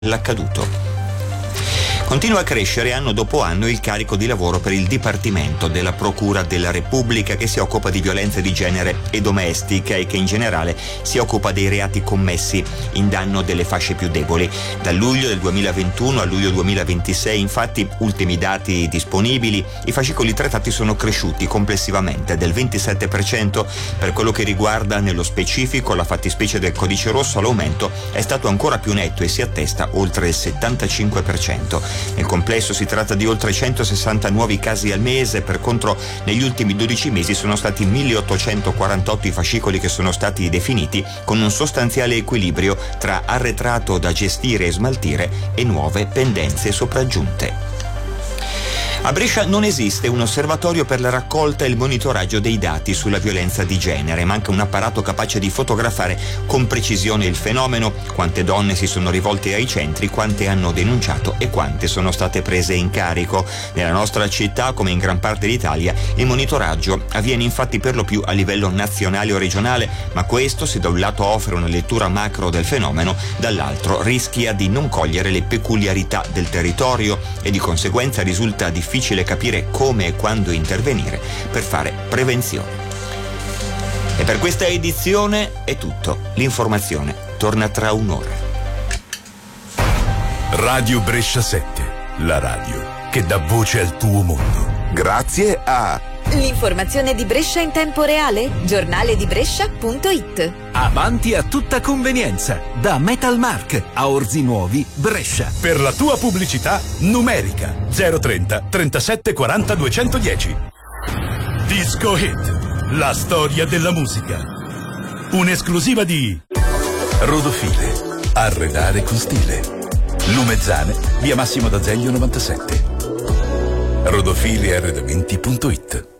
l'accaduto. Continua a crescere anno dopo anno il carico di lavoro per il Dipartimento della Procura della Repubblica, che si occupa di violenza di genere e domestica e che in generale si occupa dei reati commessi in danno delle fasce più deboli. Da luglio del 2021 a luglio 2026, infatti, ultimi dati disponibili, i fascicoli trattati sono cresciuti complessivamente del 27%. Per quello che riguarda nello specifico la fattispecie del codice rosso, l'aumento è stato ancora più netto e si attesta oltre il 75%. Nel complesso si tratta di oltre 160 nuovi casi al mese, per contro negli ultimi 12 mesi sono stati 1848 i fascicoli che sono stati definiti, con un sostanziale equilibrio tra arretrato da gestire e smaltire e nuove pendenze sopraggiunte. A Brescia non esiste un osservatorio per la raccolta e il monitoraggio dei dati sulla violenza di genere. Manca un apparato capace di fotografare con precisione il fenomeno, quante donne si sono rivolte ai centri, quante hanno denunciato e quante sono state prese in carico. Nella nostra città, come in gran parte d'Italia, il monitoraggio avviene infatti per lo più a livello nazionale o regionale, ma questo, se da un lato offre una lettura macro del fenomeno, dall'altro rischia di non cogliere le peculiarità del territorio e di conseguenza risulta difficile capire come e quando intervenire per fare prevenzione. E per questa edizione è tutto. L'informazione torna tra un'ora. Radio Brescia 7, la radio che dà voce al tuo mondo. Grazie a l'informazione di Brescia in tempo reale, giornaledibrescia.it. Avanti a tutta convenienza, da Metalmark a Orzi Nuovi, Brescia. Per la tua pubblicità numerica 030 37 40 210. Disco Hit, la storia della musica. Un'esclusiva di Rodofile, arredare con stile. Lumezzane, via Massimo d'Azeglio 97. Rodofilearredamenti.it.